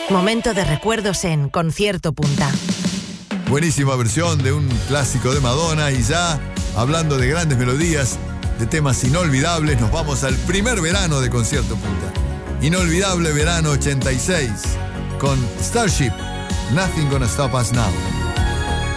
Momento de recuerdos en Concierto Punta. Buenísima versión de un clásico de Madonna, y ya hablando de grandes melodías, de temas inolvidables, nos vamos al primer verano de Concierto Punta. Inolvidable verano 86 con Starship, Nothing Gonna Stop Us Now.